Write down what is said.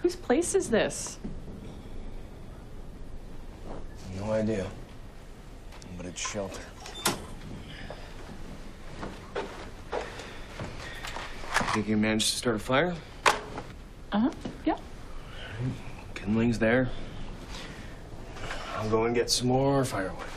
Whose place is this? No idea. But it's shelter. Think you managed to start a fire? Uh-huh, yeah. Kindling's there. I'll go and get some more firewood.